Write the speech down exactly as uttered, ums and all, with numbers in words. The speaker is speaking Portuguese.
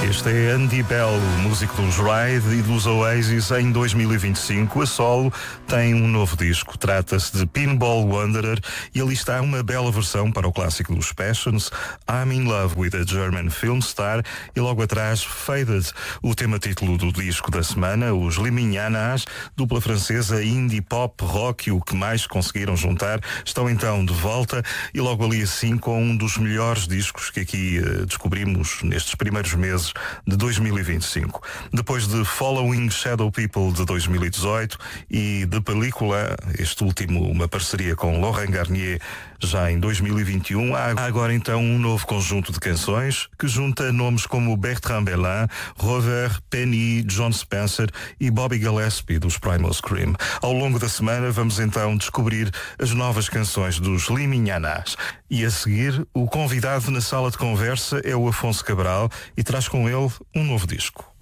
Este é Andy Bell, músico dos Ride e dos Oasis em dois mil e vinte e cinco. A solo tem um novo disco. Trata-se de Pinball Wanderer e ali está uma bela versão para o clássico dos Passions, I'm in Love with a German Film Star, e logo atrás Faded, o tema título do disco da semana, os Liminhanas, dupla francesa indie pop rock, o que mais conseguiram juntar, estão então de volta e logo ali assim com um dos melhores discos que aqui uh, descobrimos nestes primeiros meses de dois mil e vinte e cinco. Depois de Following Shadow People de dois mil e dezoito e de Película, este último uma parceria com Laurent Garnier já em dois mil e vinte e um, há agora então um novo conjunto de canções que junta nomes como Bertrand Belin, Rover, Penny, John Spencer e Bobby Gillespie dos Primal Scream. Ao longo da semana vamos então descobrir as novas canções dos Liminhanas. E a seguir, o convidado na sala de conversa é o Afonso Cabral e traz com ele um novo disco.